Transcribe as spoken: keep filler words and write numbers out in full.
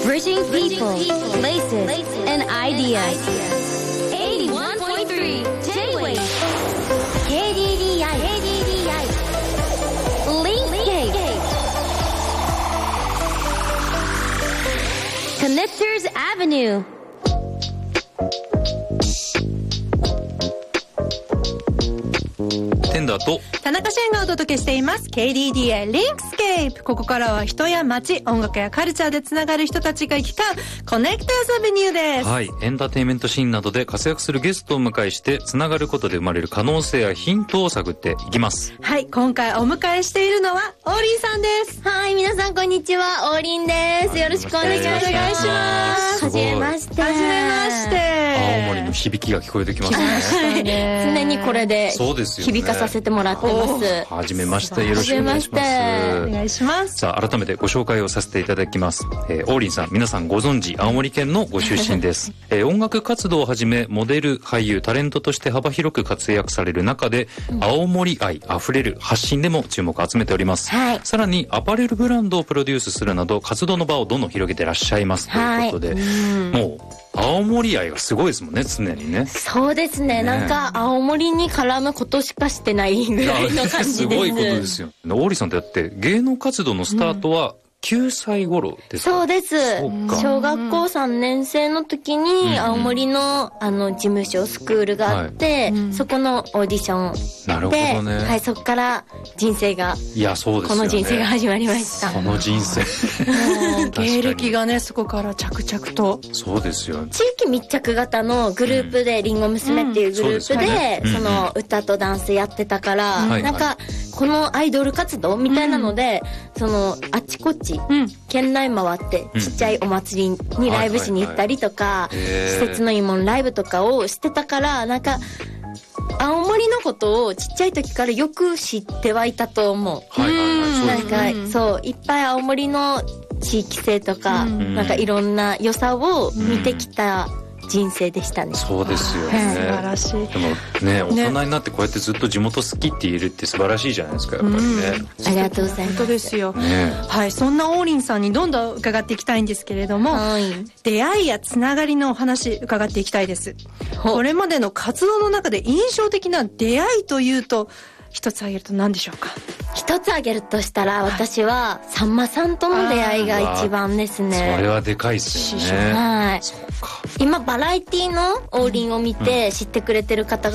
Bridging people, places, and ideas. eighty-one point three J-Wave ケーディーディーアイ Linkscape Connectors Avenue。 テンダーと田中俊がお届けしています ケーディーディーアイ リンクスケープ。ここからは人や街、音楽やカルチャーでつながる人たちが行き交うコネクターズアベニューです。 はい、エンターテインメントシーンなどで活躍するゲストをお迎えしてつながることで生まれる可能性やヒントを探っていきます。 はい、今回お迎えしているのはオーリンさんです。 はい、皆さんこんにちは、オーリンです。よろしくお願いします。 お願いします。 はじめまして。 はじめまして。 青森の響きが聞こえてきますね。 常にこれで響かさせてもらってます。 はじめまして、よろしくお願いします。 お願いします。 さあ、改めてご紹介をさせていただきます。えー、オーリンさん、皆さんご存知、青森県のご出身です。えー、音楽活動をはじめ、モデル、俳優、タレントとして幅広く活躍される中で、うん、青森愛あふれる発信でも注目を集めております。はい、さらに、アパレルブランドをプロデュースするなど、活動の場をどんどん広げてらっしゃいますということで、はい、うもう、青森愛がすごいですもんね、常にね。 そうですね、ね、なんか青森に絡むことしかしてないぐらいの感じです。 すごいことですよ。オーリーさんってだって芸能活動のスタートはきゅうさい頃ですか？ そうです。小学校さんねん生の時に青森のあの事務所スクールがあって、はい、そこのオーディションで、なるほどね。はい、そこから人生が、 いや、そうですよね。 この人生が始まりました。 この人生。 芸歴がね、そこから着々と。 そうですよ。 地域密着型のグループで、うん、リンゴ娘っていうグループで、うん そ, ね、その歌とダンスやってたから、うん、なんかこのアイドル活動みたいなので、うん、そのあちこち、うん、県内回ってちっちゃいお祭りにライブしに行ったりとか、施設のいいもんライブとかをしてたから、なんか青森のことをちっちゃい時からよく知ってはいたと思う。はいはいはい、なんかそういっぱい青森の地域性とか、うん、なんかいろんな良さを見てきた人生でしたね。 そうですよね。 素晴らしい。 でもね、大人になってこうやってずっと地元好きって言えるって素晴らしいじゃないですか、やっぱりね。 うん、ありがとうございます。 本当ですよ。ね、はい、そんなオーリンさんにどんどん伺っていきたいんですけれども、はい、出会いやつながりのお話伺っていきたいです。これまでの活動の中で印象的な出会いというと一つ挙げると何でしょうか？ 一つ挙げるとしたら、私はさんまさんとの出会いが一番ですね。 それはでかいっすよね。 はい。今バラエティのオーリンを見て知ってくれてる方が